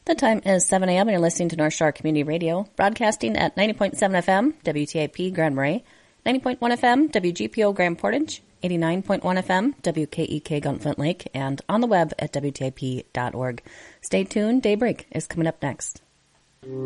The time is 7 a.m. and you're listening to North Shore Community Radio, broadcasting at 90.7 FM, WTIP Grand Marais, 90.1 FM, WGPO Grand Portage, 89.1 FM, WKEK Gunflint Lake, and on the web at WTIP.org. Stay tuned, Daybreak is coming up next.